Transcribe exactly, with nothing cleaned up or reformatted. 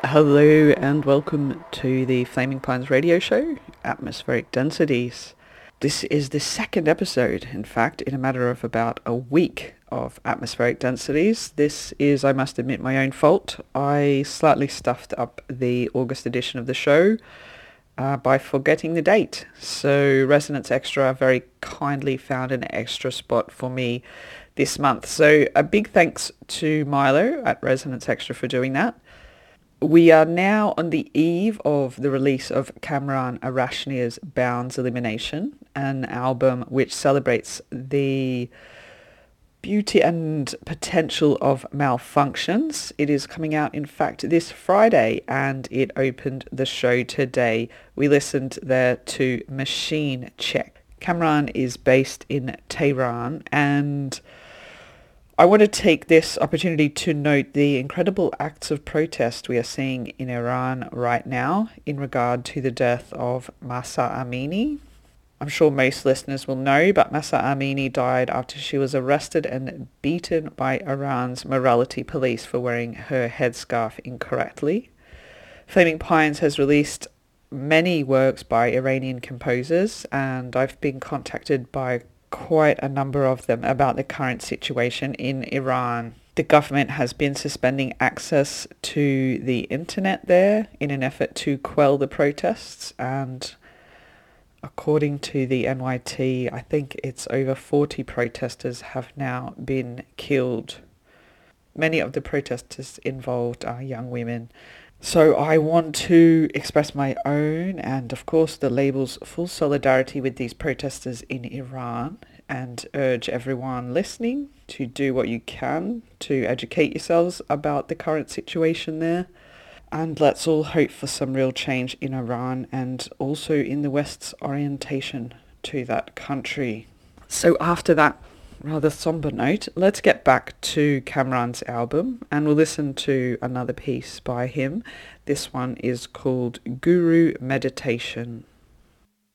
Hello and welcome to the Flaming Pines radio show, Atmospheric Densities. This is the second episode, in fact, in a matter of about a week of Atmospheric Densities. This is, I must admit, my own fault. I slightly stuffed up the August edition of the show uh, by forgetting the date. So Resonance Extra very kindly found an extra spot for me this month. So a big thanks to Milo at Resonance Extra for doing that. We are now on the eve of the release of Kamran Arashnia's Bounds Elimination, an album which celebrates the beauty and potential of malfunctions. It is coming out, in fact, this Friday, and it opened the show today. We listened there to Machine Check. Kamran is based in Tehran, and I want to take this opportunity to note the incredible acts of protest we are seeing in Iran right now in regard to the death of Mahsa Amini. I'm sure most listeners will know, but Mahsa Amini died after she was arrested and beaten by Iran's morality police for wearing her headscarf incorrectly. Flaming Pines has released many works by Iranian composers, and I've been contacted by quite a number of them about the current situation in Iran. The government has been suspending access to the internet there in an effort to quell the protests, and according to the N Y T, I think it's over forty protesters have now been killed. Many of the protesters involved are young women. So I want to express my own and, of course, the label's full solidarity with these protesters in Iran, and urge everyone listening to do what you can to educate yourselves about the current situation there. And let's all hope for some real change in Iran and also in the West's orientation to that country. So after that rather somber note, let's get back to Kamran's album, and we'll listen to another piece by him. This one is called Guru Meditation.